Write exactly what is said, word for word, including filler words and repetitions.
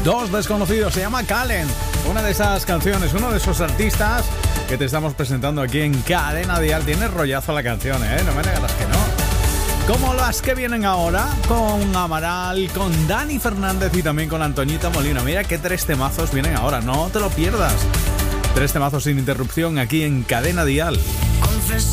Dos desconocidos, se llama Calen. Una de esas canciones, uno de esos artistas que te estamos presentando aquí en Cadena Dial. Tiene rollazo la canción, ¿eh? No me negarás que no. Como las que vienen ahora, con Amaral, con Dani Fernández y también con Antoñita Molina. Mira qué tres temazos vienen ahora, no te lo pierdas. Tres temazos sin interrupción aquí en Cadena Dial. Confesar